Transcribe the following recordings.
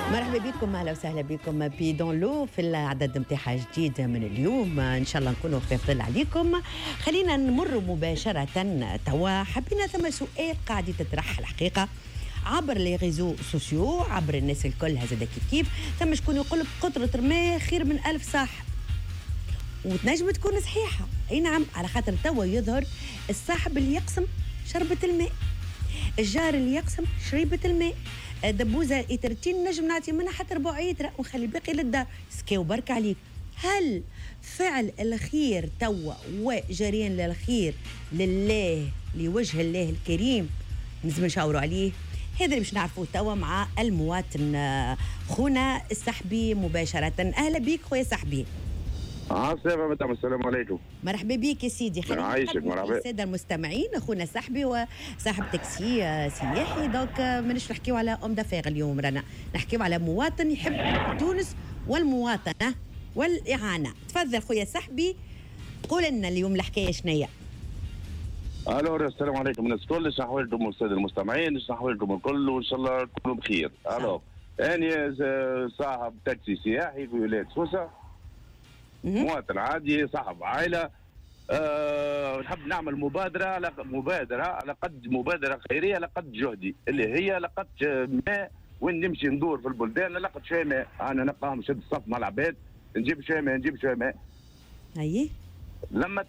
مرحبا بكم، اهلا وسهلا بكم بيدون لو في العدد نتاعها جديد من اليوم. ان شاء الله نكونوا خفاف ظل عليكم. خلينا نمر مباشره توا. حبينا ثم سؤال قاعد يتطرح الحقيقه عبر لي ريزو سوسيو، عبر الناس الكل هذا كيف ثم شكون يقول لك قطره رماه خير من 1000 صاحب، وتنجم تكون صحيحه. اي نعم، على خاطر توا يظهر الصاحب اللي يقسم شربة الماء، الجار اللي يقسم شريبة الماء، دبوزه إترتين نجم نعطي منها حتى ربع عيترة ونخلي الباقي للدار. سكاو برك عليك. هل فعل الخير توا وجريان للخير لله لوجه الله الكريم لازم نشاوروا عليه؟ هذا اللي باش نعرفوه توا مع المواطن خونا السحبي مباشرة. أهلا بيك خويا سحبي. السلام عليكم. مرحبا بك يا سيدي. عايشك. مرحبا الساده المستمعين. اخونا سحبي وصاحب تاكسي سياحي، دونك مانيش نحكيو على ام دافير اليوم، رانا نحكيو على مواطن يحب تونس والمواطنه والاعانه. تفضل خويا سحبي، قول لنا اليوم الحكايه شنية. الو، السلام عليكم الناس الكل، شنو احوالكم الساده المستمعين، شنو احوالكم الكل، وان شاء الله تكونوا بخير. الو، انا صاحب تاكسي سياحي في ولايه سوسه، مواطن عادي صاحب عائله. نحب نعمل مبادره على قد مبادره خيريه على قد جهدي، اللي هي لقد ماء. وين نمشي ندور في البلدان لقد شويه ماء، انا نلقاهم شد الصف مع العباد، نجيب شويه ماء. اي لما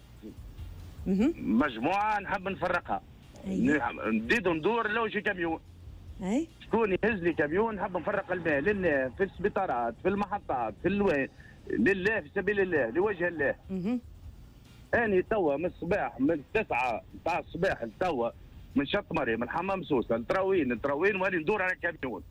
مجموعه نحب نفرقها، نزيد ندور لو شي كاميون. اي شكون يهز لي كاميون، نحب نفرق الماء لله في السبيطارات في المحطات في الوين، لله في سبيل الله لوجه الله. أنا توا من الصباح من 9 تاع الصباح لتوا، من شط مريم من حمام سوسه لتراوين واني ندور على كاميون.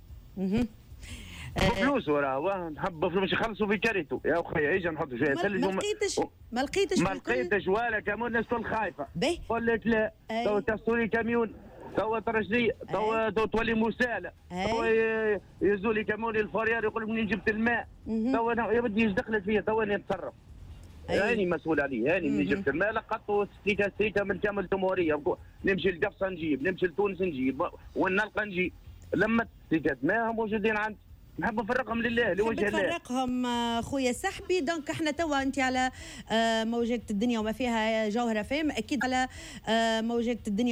بفلوس وراه نحب مش يخلصوا في كاريتو يا اخي، اجا نحط شويه ثلج. ما لقيتش ولا كاميون، الناس الكل خايفه. قول لك لا، توا تستوري كاميون، توا ترجلي، توا تولي مساله، توا يهزوا لي كاميون الفوريار يقول منين جبت الماء. توا يا بدي ايش دخلت فيا، توا اني نتصرف. هاني مسؤول عليه، هاني من جبت الماء لقطوا ستيكا من كامل الجمهوريه، نمشي لقفصه نجيب، نمشي لتونس نجيب، وين نلقى نجيب. لما ستيكات ماء موجودين عندي، نحب نفرقهم لله لوجه الله. نفرقهم خويا سحبي. دونك احنا توا انت على موجات الدنيا وما فيها جوهره فهم، اكيد على موجات الدنيا